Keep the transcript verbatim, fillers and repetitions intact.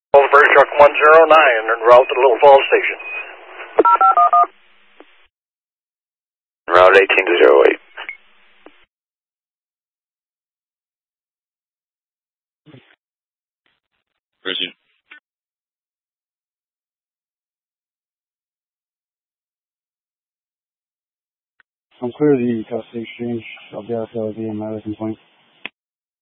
Over Bird Truck one zero nine en route to Little Falls Station. Route eighteen to zero eight. Richard. I'm clear of the custody exchange. I'll be out to the American point.